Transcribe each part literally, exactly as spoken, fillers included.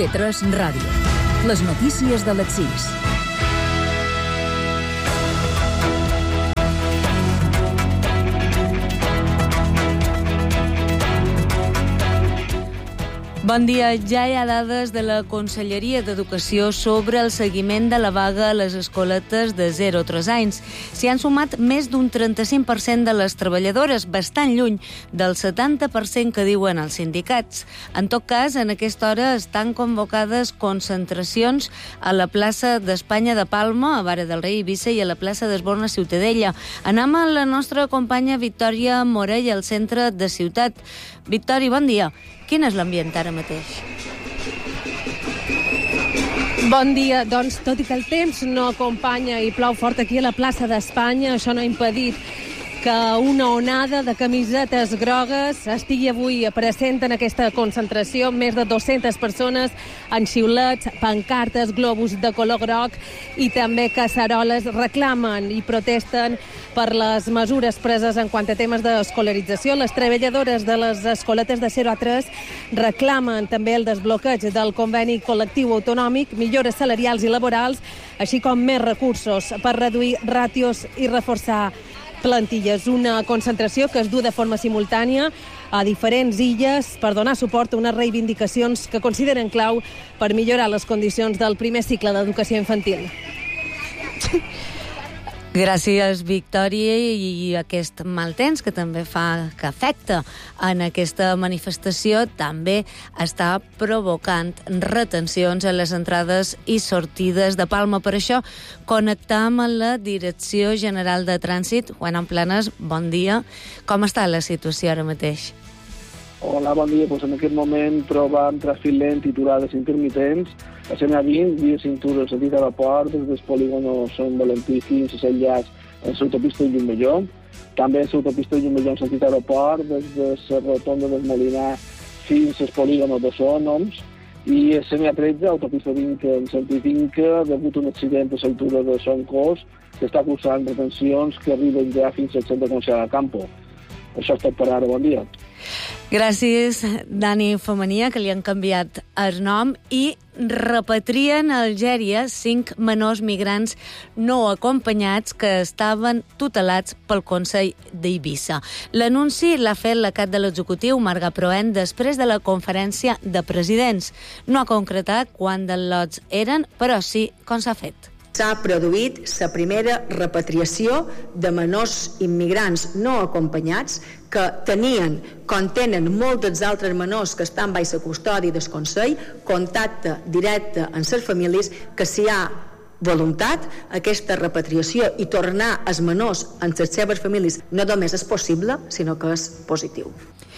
I V tres Ràdio. Les notícies de les sis. Bon dia. Ja hi ha dades de la Conselleria d'Educació sobre el seguiment de la vaga a les escoletes de zero a tres anys. S'hi han sumat més d'un trenta-cinc per cent de les treballadores, bastant lluny del setanta per cent que diuen els sindicats. En tot cas, en aquesta hora estan convocades concentracions a la plaça d'Espanya de Palma, a Vara del Rei, Eivissa, i a la plaça d'Esborna, Ciutadella. Anem a la nostra companya Victòria Morell, al centre de Ciutat. Victòria, bon dia. Quin és l'ambient ara mateix? Bon dia. Doncs, tot i que el temps no acompanya i plou fort aquí a la plaça d'Espanya, això no ha impedit que una onada de camisetes grogues estigui avui present en aquesta concentració. Més de dues-centes persones en xiulets, pancartes, globus de color groc i també casseroles reclamen i protesten per les mesures preses en quant a temes d'escolarització. Les treballadores de les escoletes de zero a tres reclamen també el desbloqueig del conveni col·lectiu autonòmic, millores salarials i laborals, així com més recursos per reduir ràtios i reforçar plantilles. Una concentració que es du de forma simultània a diferents illes per donar suport a unes reivindicacions que consideren clau per millorar les condicions del primer cicle d'educació infantil. Gràcies, Victòria. I aquest mal temps que també fa que afecta en aquesta manifestació també està provocant retencions a les entrades i sortides de Palma. Per això connectam amb la Direcció General de Trànsit. Juan Planes, bon dia. Com està la situació ara mateix? Hola, bon dia. Pues en aquest moment trobam tràfic lent i aturades intermitents. A C M A vint, via cintura, sentit aeroport, des del polígono Sant Valentí fins a Sant Llàs, en l'autopista de Llumelló. També en l'autopista de Llumelló, en sentit aeroport, des de la rotonda del Molinar fins al polígono de Sònoms. I a C M A tretze, autopista Vinca, en sentit Vinca, degut a un accident a l'altura de Son Cos, que està cursant retencions que arriben ja fins al centre comercial de Campo. Això és tot per ara. Bon dia. Gràcies, Dani Femenia, que li han canviat el nom, i repatrien a Algèria cinc menors migrants no acompanyats que estaven tutelats pel Consell d'Eivissa. L'anunci l'ha fet la cap de l'executiu, Marga Proen, després de la conferència de presidents. No ha concretat quant de lots eren, però sí com s'ha fet. S'ha produït la primera repatriació de menors immigrants no acompanyats que tenien, com tenen molts dels altres menors que estan baix la custòdia del Consell, contacte directe amb les famílies, que si hi ha voluntat, aquesta repatriació i tornar els menors amb les seves famílies no només és possible, sinó que és positiu.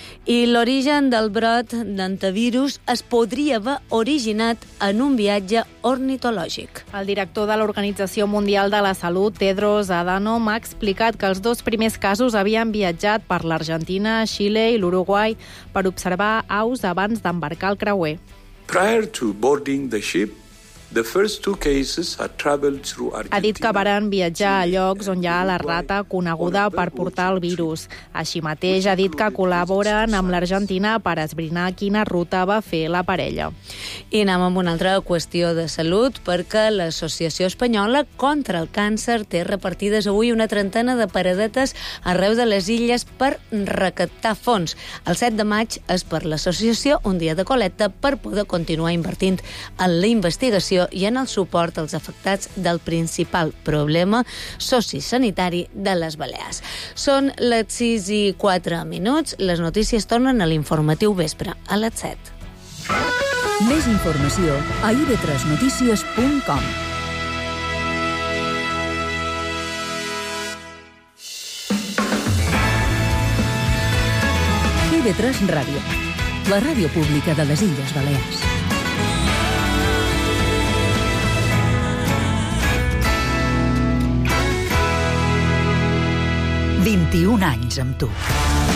I l'origen del brot d'antivirus es podria haver originat en un viatge ornitològic. El director de l'Organització Mundial de la Salut, Tedros Adhanom, ha explicat que els dos primers casos havien viatjat per l'Argentina, Xile i l'Uruguai per observar aus abans d'embarcar el creuer. Prior to boarding the ship, the first two cases had traveled through Argentina. Ha dit que varen viatjar a llocs on hi ha la rata coneguda per portar el virus. Així mateix ha dit que col·laboren amb l'Argentina per esbrinar quina ruta va fer la parella. I anem amb una altra qüestió de salut, perquè l'Associació Espanyola contra el Càncer té repartides avui una trentena de paradetes arreu de les illes per recaptar fons. El set de maig és per l'associació un dia de col·lecta per poder continuar invertint en la investigació i en el suport als afectats del principal problema sociosanitari de les Balears. Són les sis i quatre minuts. Les notícies tornen a l'informatiu vespre, a les set. Més informació a i ve tres notícies punt com. i ve tres Ràdio, la ràdio pública de les Illes Balears. vint-i-un anys amb tu.